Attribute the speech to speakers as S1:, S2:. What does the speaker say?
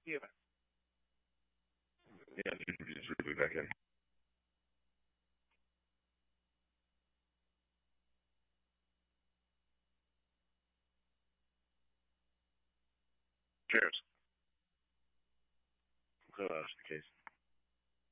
S1: Yeah.
S2: Yeah, just really back in.
S1: Cheers.
S2: So that's the case.